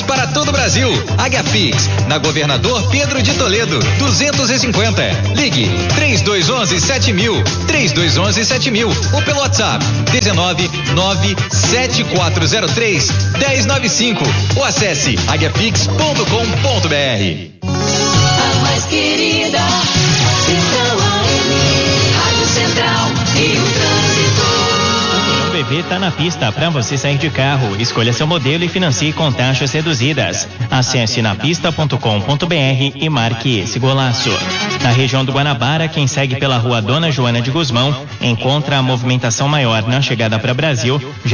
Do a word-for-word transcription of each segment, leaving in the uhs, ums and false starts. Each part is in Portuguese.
Pix para todo o Brasil. Águia Pix, na Governador Pedro de Toledo, duzentos e cinquenta. Ligue três dois um um sete mil, três dois um um sete mil ou pelo WhatsApp dezenove nove sete quatro zero três um zero nove cinco ou acesse águia pix ponto com ponto br. A mais querida, Central A M, Rádio Central e o trânsito. O B V tá na pista para você sair de carro. Escolha seu modelo e financie com taxas reduzidas. Acesse napista ponto com ponto br e marque esse golaço. Na região do Guanabara, quem segue pela rua Dona Joana de Guzmão encontra a movimentação maior na chegada para Brasil. Já...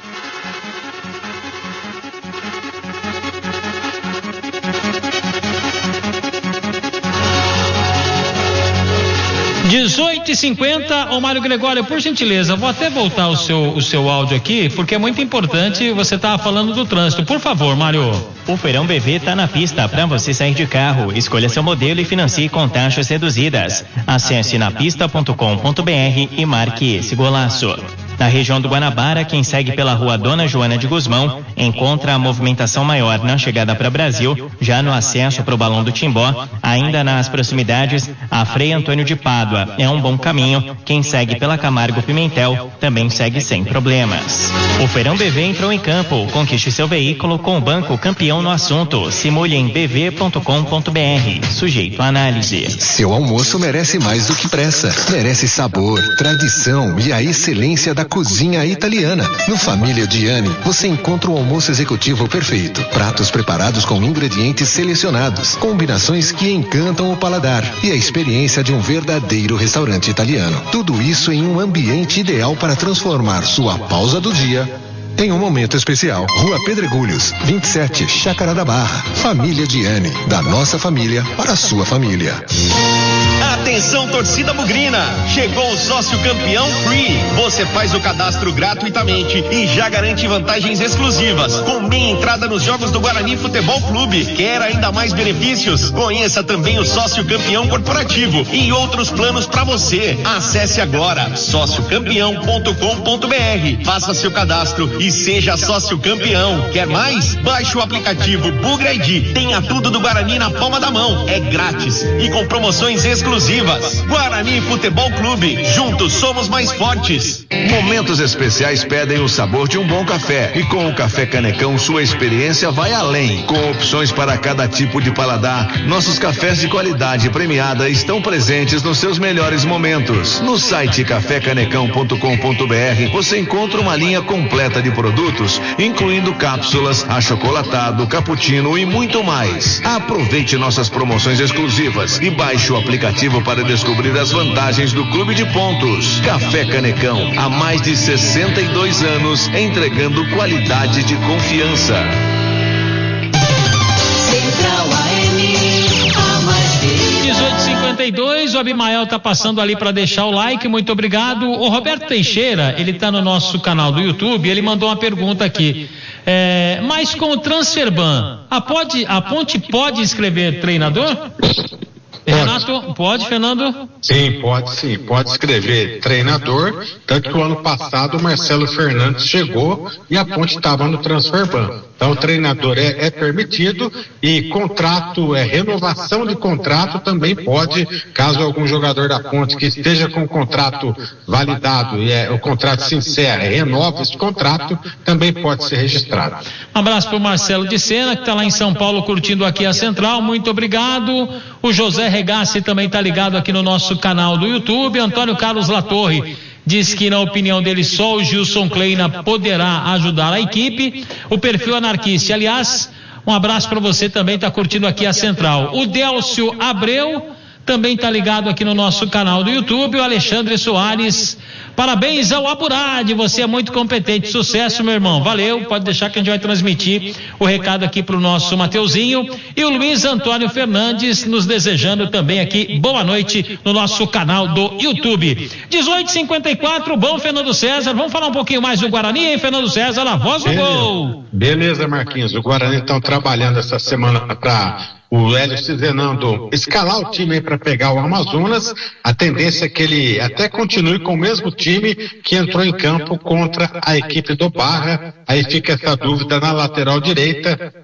dezoito e cinquenta, ô Mário Gregório, por gentileza, vou até voltar o seu, o seu áudio aqui, porque é muito importante, você estava falando do trânsito. Por favor, Mário. O Feirão B V tá na pista para você sair de carro. Escolha seu modelo e financie com taxas reduzidas. Acesse napista ponto com ponto br e marque esse golaço. Na região do Guanabara, quem segue pela rua Dona Joana de Guzmão encontra a movimentação maior na chegada para Brasil. Já no acesso para o Balão do Timbó, ainda nas proximidades, a Frei Antônio de Pádua é um bom caminho. Quem segue pela Camargo Pimentel também segue sem problemas. O Feirão B V entrou em campo. Conquiste seu veículo com o banco campeão no assunto. Simule em b v ponto com ponto br. Sujeito à análise. Seu almoço merece mais do que pressa. Merece sabor, tradição e a excelência da cozinha italiana. No Família Diani, você encontra o almoço executivo perfeito. Pratos preparados com ingredientes selecionados, combinações que encantam o paladar e a experiência de um verdadeiro restaurante italiano. Tudo isso em um ambiente ideal para transformar sua pausa do dia em um momento especial. Rua Pedregulhos, vinte e sete, Chácara da Barra. Família Diani, da nossa família para a sua família. Atenção, torcida bugrina! Chegou o sócio campeão Free. Você faz o cadastro gratuitamente e já garante vantagens exclusivas, com meia entrada nos jogos do Guarani Futebol Clube. Quer ainda mais benefícios? Conheça também o sócio campeão corporativo e outros planos para você. Acesse agora sócio campeão ponto com ponto br. Faça seu cadastro e seja sócio campeão. Quer mais? Baixe o aplicativo Bugra I D. Tenha tudo do Guarani na palma da mão. É grátis e com promoções exclusivas. Guarani Futebol Clube, juntos somos mais fortes. Momentos especiais pedem o sabor de um bom café e com o Café Canecão sua experiência vai além. Com opções para cada tipo de paladar, nossos cafés de qualidade premiada estão presentes nos seus melhores momentos. No site café canecão ponto com ponto br você encontra uma linha completa de produtos, incluindo cápsulas, achocolatado, cappuccino e muito mais. Aproveite nossas promoções exclusivas e baixe o aplicativo para descobrir as vantagens do Clube de Pontos. Café Canecão, há mais de sessenta e dois anos, entregando qualidade de confiança. Central A M, a mais querida. dezoito e cinquenta e dois, o Abimael tá passando ali para deixar o like, muito obrigado. O Roberto Teixeira, ele tá no nosso canal do YouTube, ele mandou uma pergunta aqui. É, mas com o Transferban, a, pode, a Ponte pode inscrever treinador? Pode. Renato, pode, Fernando? Sim, pode sim, pode escrever treinador, tanto que o ano passado o Marcelo Fernandes chegou e a Ponte estava no Transferban. Então o treinador é, é permitido e contrato, é renovação de contrato também pode, caso algum jogador da Ponte que esteja com o contrato validado e é, o contrato se encerra, renova esse contrato, também pode ser registrado. Um abraço para o Marcelo de Sena, que está lá em São Paulo curtindo aqui a Central, muito obrigado. O José Regassi também está ligado aqui no nosso canal do YouTube. Antônio Carlos Latorre diz que, na opinião dele, só o Gilson Kleina poderá ajudar a equipe. O perfil Anarquista, aliás, um abraço para você também, está curtindo aqui a Central. O Délcio Abreu também está ligado aqui no nosso canal do YouTube. O Alexandre Soares, parabéns ao Aburad, você é muito competente, sucesso, meu irmão, valeu, pode deixar que a gente vai transmitir o recado aqui para o nosso Mateuzinho. E o Luiz Antônio Fernandes nos desejando também aqui boa noite no nosso canal do YouTube. dezoito e cinquenta e quatro, bom, Fernando César, vamos falar um pouquinho mais do Guarani, hein, Fernando César, a voz do Beleza. gol. Beleza, Marquinhos, o Guarani estão trabalhando essa semana para o Hélio Cizenando escalar o time aí para pegar o Amazonas, a tendência é que ele até continue com o mesmo time que entrou em campo contra a equipe do Barra. Aí fica essa dúvida na lateral direita,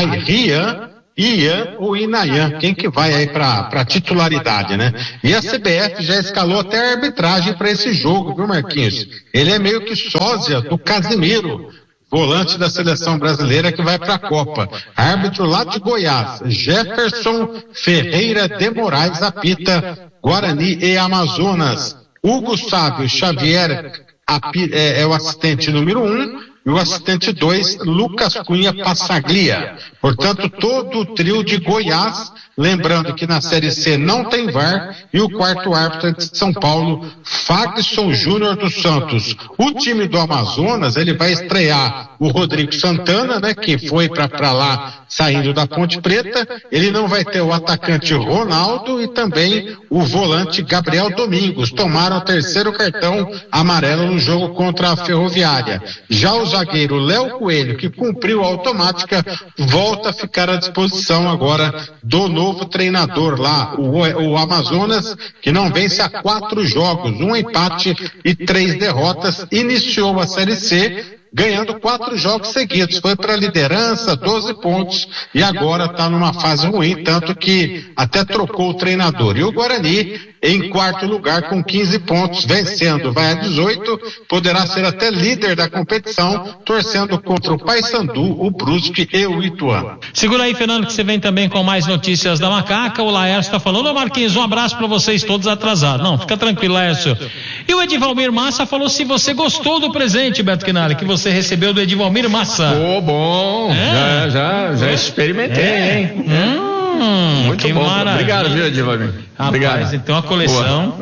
Rian, Ian ou Inayan, quem que vai aí para para titularidade, né? E a C B F já escalou até a arbitragem para esse jogo, viu, Marquinhos? Ele é meio que sósia do Casimiro, volante da seleção brasileira que vai para a Copa. Árbitro lá de Goiás, Jefferson Ferreira de Moraes, apita Guarani e Amazonas. Hugo Sábio Xavier é, é o assistente número um. E o assistente dois, Lucas Cunha Passaglia. Portanto, todo o trio de Goiás, lembrando que na Série C não tem V A R, e o quarto árbitro é de São Paulo, Fagson Júnior dos Santos. O time do Amazonas, ele vai estrear o Rodrigo Santana, né, que foi para lá saindo da Ponte Preta. Ele não vai ter o atacante Ronaldo e também o volante Gabriel Domingos. Tomaram o terceiro cartão amarelo no jogo contra a Ferroviária. Já os zagueiro Léo Coelho, que cumpriu a automática, volta a ficar à disposição agora do novo treinador lá, o, o Amazonas, que não vence há quatro jogos, um empate e três derrotas, iniciou a Série C ganhando quatro jogos seguidos, foi para a liderança, doze pontos, e agora está numa fase ruim, tanto que até trocou o treinador. E o Guarani em quarto lugar com quinze pontos, vencendo, vai a dezoito, poderá ser até líder da competição, torcendo contra o Paysandu, o Brusque e o Ituano. Segura aí, Fernando, que você vem também com mais notícias da Macaca. O Laércio está falando. Ô Marquinhos, um abraço para vocês todos atrasados. Não, fica tranquilo, Laércio. E o Edivalmir Massa falou se você gostou do presente, Beto Quinari, que você recebeu do Edivalmir Massa. Ô, oh, bom, é. já, já, já experimentei, é. hein? Hum. Hum, muito que bom. maravilha. Obrigado, viu, Edivalmir? Rapaz, então a coleção.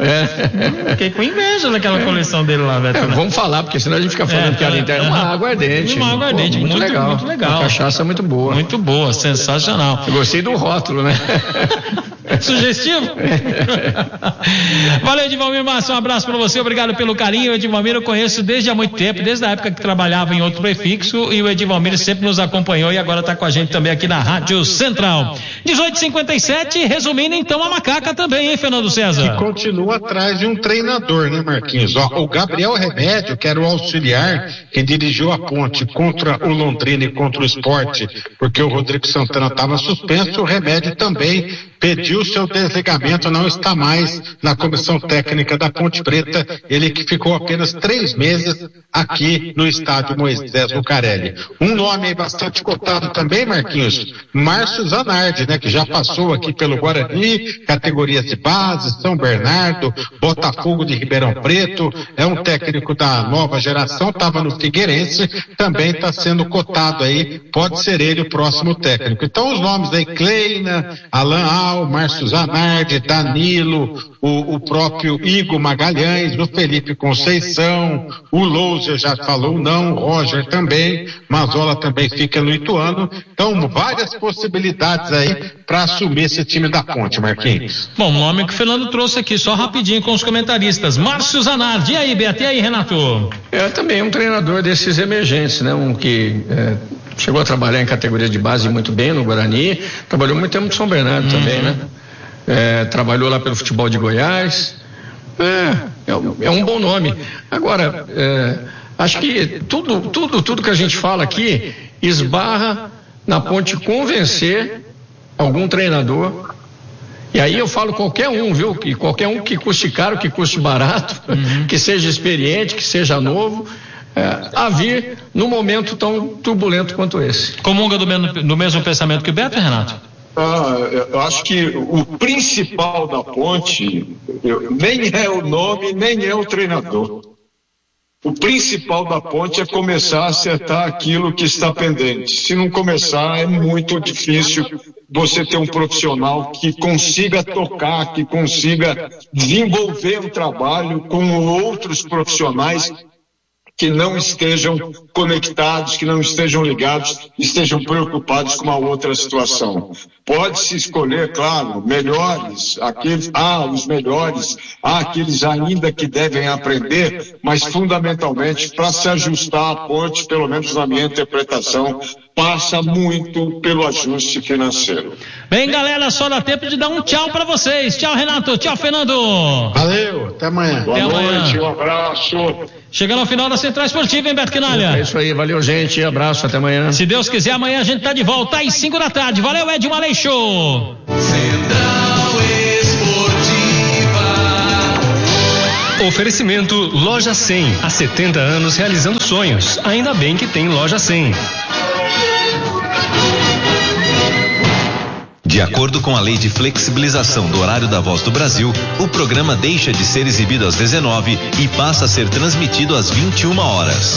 É. Fiquei com inveja daquela coleção dele lá, Beto. É, vamos falar, porque senão a gente fica falando é, que ela interna. Uma água ardente. Uma água ardente, muito, muito legal. Muito legal. A cachaça muito boa. Muito boa, sensacional. Eu gostei do rótulo, né? Sugestivo? Valeu, Edivalmir Massa, um abraço para você, obrigado pelo carinho. O Edivalmir eu conheço desde há muito tempo, desde a época que trabalhava em outro prefixo, e o Edivalmir sempre nos acompanhou e agora está com a gente também aqui na Rádio Central. dezoito e cinquenta e sete, resumindo então a Macaca também, hein, Fernando César? Que continua atrás de um treinador, né, Marquinhos? Ó, o Gabriel Remédio, que era o auxiliar que dirigiu a Ponte contra o Londrina e contra o Sport, porque o Rodrigo Santana estava suspenso, o Remédio também pediu seu desligamento, não está mais na comissão técnica da Ponte Preta, ele que ficou apenas três meses aqui no estádio Moisés Lucarelli. Um nome bastante cotado também, Marquinhos, Márcio Zanardi, né, que já passou aqui pelo Guarani, categorias de base, São Bernardo, Botafogo de Ribeirão Preto, é um técnico da nova geração, estava no Figueirense, também está sendo cotado aí, pode ser ele o próximo técnico. Então os nomes aí, Kleina, Alan Al, Márcio Zanardi, Danilo, o, o próprio Igor Magalhães, o Felipe Conceição, o Louser já falou não, o Roger também, Mazola também fica no Ituano. Então várias possibilidades aí para assumir esse time da Ponte, Marquinhos. Bom, o nome que o Fernando trouxe aqui, só rapidinho com os comentaristas. Márcio Zanardi, e aí, Beto, e aí, Renato? É também um treinador desses emergentes, né? Um que é, chegou a trabalhar em categorias de base muito bem no Guarani, trabalhou muito tempo no São Bernardo uhum. também, né? É, trabalhou lá pelo futebol de Goiás. É, é, é um bom nome. Agora, é, acho que tudo, tudo, tudo que a gente fala aqui esbarra na Ponte convencer algum treinador. E aí eu falo qualquer um, viu? Que qualquer um que custe caro, que custe barato, uhum. que seja experiente, que seja novo, é, a vir num momento tão turbulento quanto esse. Comunga do mesmo, do mesmo pensamento que o Beto, Renato? Ah, eu acho que o principal da Ponte eu, nem é o nome, nem é o treinador. O principal da Ponte é começar a acertar aquilo que está pendente. Se não começar, é muito difícil você ter um profissional que consiga tocar, que consiga desenvolver um trabalho com outros profissionais que não estejam conectados, que não estejam ligados, estejam preocupados com uma outra situação. Pode-se escolher, claro, melhores, aqueles, há os melhores, há aqueles ainda que devem aprender, mas fundamentalmente para se ajustar à Ponte, pelo menos na minha interpretação, passa muito pelo ajuste financeiro. Bem, galera, só dá tempo de dar um tchau para vocês. Tchau, Renato. Tchau, Fernando. Valeu, até amanhã. Boa até noite, amanhã. um abraço. Chegando ao final da Central Esportiva, hein, Beto Quinalha? É isso aí, valeu, gente. Abraço, até amanhã. Se Deus quiser, amanhã a gente tá de volta às cinco da tarde. Valeu, Ed Malei Show. Central Esportiva. Oferecimento Loja cem. Há setenta anos realizando sonhos. Ainda bem que tem Loja cem. De acordo com a lei de flexibilização do horário da Voz do Brasil, o programa deixa de ser exibido às dezenove e passa a ser transmitido às vinte e uma horas.